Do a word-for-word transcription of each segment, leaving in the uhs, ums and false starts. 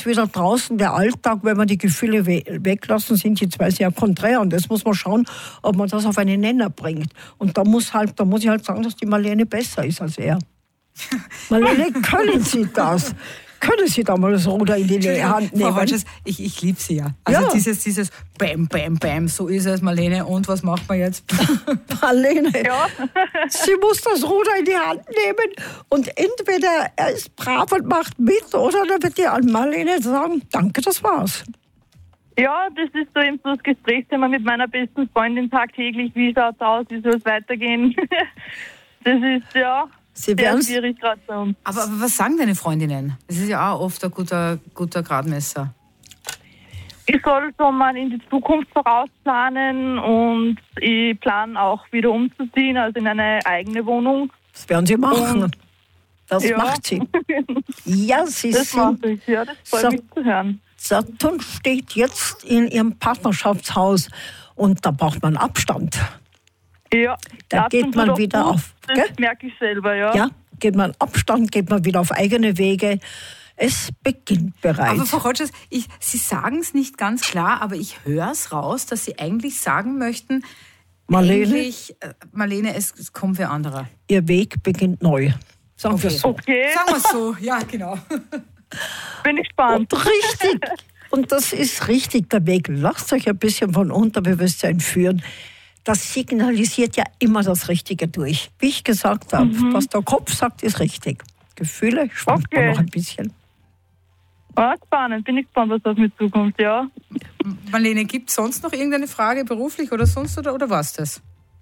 ist wieder draußen der Alltag, wenn wir die Gefühle we- weglassen, sind die zwei sehr konträr. Und das muss man schauen, ob man das auf einen Nenner bringt. Und da muss, halt, da muss ich halt sagen, dass die Marlene besser ist als er. Marlene, können Sie das? Können Sie da mal das Ruder in die Hand nehmen? Frau Hodges, ich, ich liebe Sie ja. Also Ja. dieses, dieses Bam, Bam, Bam, so ist es, Marlene. Und was macht man jetzt? Marlene, Ja. sie muss das Ruder in die Hand nehmen und entweder er ist brav und macht mit oder dann wird die Marlene sagen, danke, das war's. Ja, das ist so eben so das Gesprächsthema mit meiner besten Freundin tagtäglich. Wie schaut's aus? Wie soll es weitergehen? Das ist, ja, Sie sehr werden's- schwierig gerade bei uns. Aber, aber was sagen deine Freundinnen? Das ist ja auch oft ein guter, guter Gradmesser. Ich soll so mal in die Zukunft vorausplanen und ich plane auch wieder umzuziehen, also in eine eigene Wohnung. Das werden sie machen. Und- Das Ja. macht sie. Ja, sie Das sind... mache ich, ja, das freut So. mich zu hören. Saturn steht jetzt in ihrem Partnerschaftshaus und da braucht man Abstand. Ja, Da ab geht und zu man doch wieder gut, auf, Das gell? merke ich selber, ja. Ja, geht man Abstand, geht man wieder auf eigene Wege. Es beginnt bereits. Aber Frau Hodges, ich, Sie sagen es nicht ganz klar, aber ich höre es raus, dass Sie eigentlich sagen möchten, Marlene, eigentlich, äh, Marlene, es, es kommt für andere. ihr Weg beginnt neu. Sagen wir Okay. so. Okay, Sagen wir es so, ja, genau. bin ich gespannt. Und richtig. Und das ist richtig der Weg. Lasst euch ein bisschen von Unterbewusstsein führen. Das signalisiert ja immer das Richtige durch. Wie ich gesagt habe, was der Kopf sagt, ist richtig. Gefühle schwankt man Okay. noch ein bisschen. Ah, spannend, bin ich gespannt, was auf mich zukommt, ja. Marlene, gibt es sonst noch irgendeine Frage, beruflich oder sonst, oder, oder was das?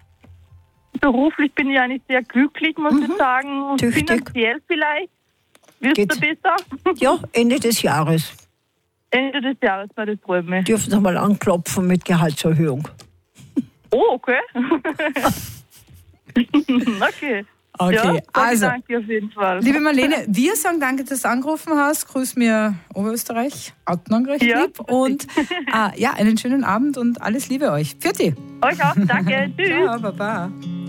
Beruflich bin ich eigentlich sehr glücklich, muss ich sagen. Und Tüchtig. finanziell vielleicht. Wird Geht. es besser? Ja, Ende des Jahres Ende des Jahres, war das freut mich. dürfen Sie mal anklopfen mit Gehaltserhöhung. Oh, okay. okay. Okay, Ja, also, danke auf jeden Fall. liebe Marlene, wir sagen danke, dass du angerufen hast. Grüß mir Oberösterreich, Autenang recht Ja, lieb. Und äh, ja, einen schönen Abend und alles Liebe euch. Pfiat. Euch auch, danke. Tschüss. Ciao, baba.